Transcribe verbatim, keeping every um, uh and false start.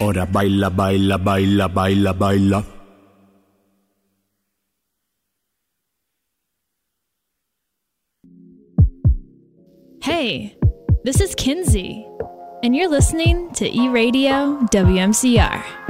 Ora baila, baila, baila, baila, baila. Hey, this is Kinsey, and you're listening to E-Radio W M C R.